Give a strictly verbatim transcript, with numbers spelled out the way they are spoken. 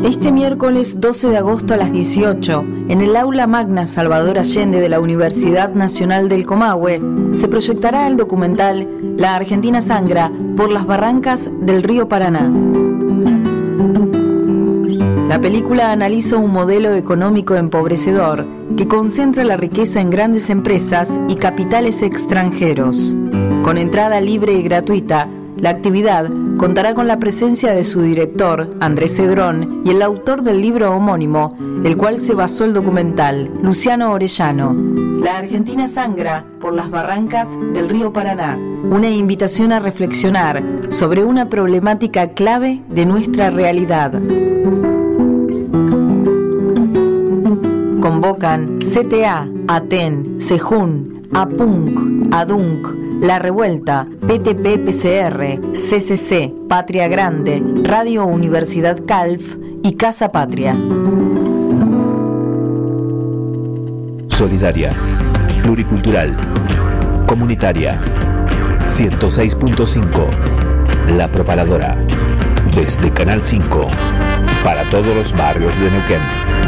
Este miércoles doce de agosto a las dieciocho, en el Aula Magna Salvador Allende de la Universidad Nacional del Comahue, se proyectará el documental La Argentina sangra por las barrancas del río Paraná. La película analiza un modelo económico empobrecedor que concentra la riqueza en grandes empresas y capitales extranjeros. Con entrada libre y gratuita, la actividad contará con la presencia de su director, Andrés Cedrón, y el autor del libro homónimo, el cual se basó el documental, Luciano Orellano. La Argentina sangra por las barrancas del río Paraná. Una invitación a reflexionar sobre una problemática clave de nuestra realidad. Convocan C T A, ATEN, SEJUN, APUNC, ADUNC, La Revuelta, P T P P C R, C C C, Patria Grande, Radio Universidad Calf y Casa Patria. Solidaria, pluricultural, comunitaria. ciento seis punto cinco, La Propaladora. Desde Canal cinco, para todos los barrios de Neuquén.